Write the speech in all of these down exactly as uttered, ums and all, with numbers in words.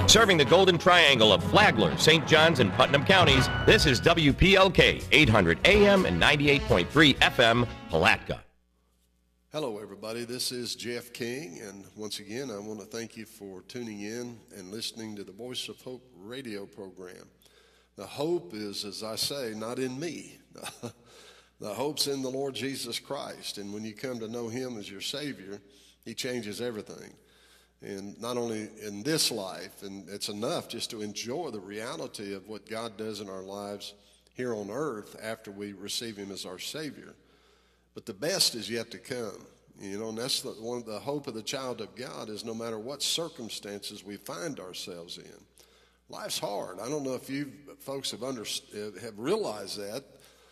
Serving the Golden Triangle of Flagler, Saint Johns, and Putnam counties, this is W P L K, eight hundred A M and ninety-eight point three F M, Palatka. Hello, everybody. This is Jeff King, and once again, I want to thank you for tuning in and listening to the Voice of Hope radio program. The hope is, as I say, not in me. The hope's in the Lord Jesus Christ, and when you come to know Him as your Savior, He changes everything. And not only in this life, and it's enough just to enjoy the reality of what God does in our lives here on earth after we receive Him as our Savior. But the best is yet to come. You know, and that's the, one of the hope of the child of God is no matter what circumstances we find ourselves in. Life's hard. I don't know if you folks have under, have realized that.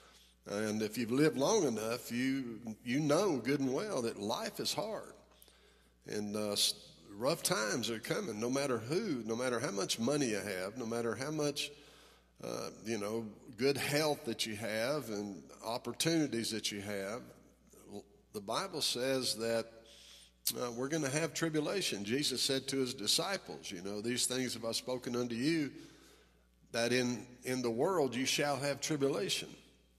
And if you've lived long enough, you you know good and well that life is hard. And uh, rough times are coming, no matter who, no matter how much money you have, no matter how much, uh, you know, good health that you have and opportunities that you have. The Bible says that uh, we're going to have tribulation. Jesus said to His disciples, you know, these things have I spoken unto you, that in, in the world you shall have tribulation.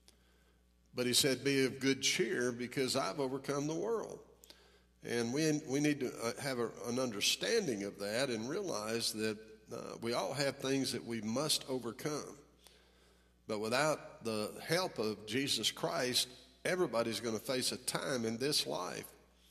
But He said, be of good cheer because I've overcome the world. And we we need to have a, an understanding of that and realize that uh, we all have things that we must overcome. But without the help of Jesus Christ, everybody's going to face a time in this life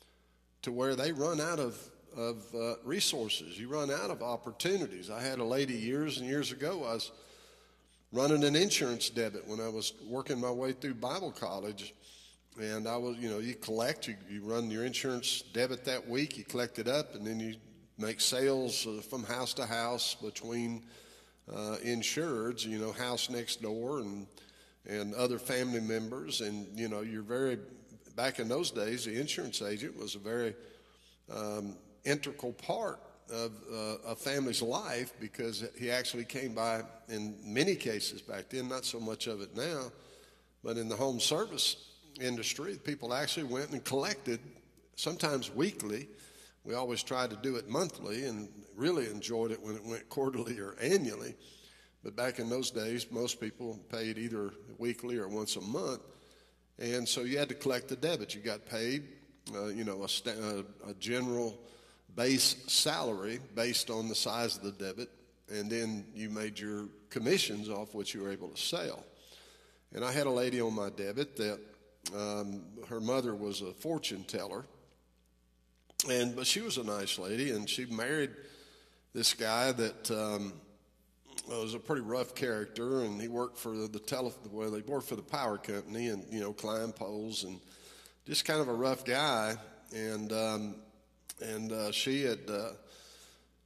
to where they run out of, of uh, resources. You run out of opportunities. I had a lady years and years ago, I was running an insurance debit when I was working my way through Bible college. And I was, you know, you collect, you, you run your insurance debit that week, you collect it up, and then you make sales uh, from house to house between uh, insureds, you know, house next door and and other family members. And, you know, you're very, back in those days, the insurance agent was a very um, integral part of uh, a family's life because he actually came by, in many cases back then, not so much of it now, but in the home service industry, people actually went and collected, sometimes weekly. We always tried to do it monthly and really enjoyed it when it went quarterly or annually. But back in those days, most people paid either weekly or once a month. And so you had to collect the debit. You got paid, uh, you know, a, st- a, a general base salary based on the size of the debit. And then you made your commissions off what you were able to sell. And I had a lady on my debit that Um, her mother was a fortune teller, and but she was a nice lady, and she married this guy that um, was a pretty rough character, and he worked for the tele well, they worked for the power company, and you know, climbed poles, and just kind of a rough guy. And um, and uh, she had uh,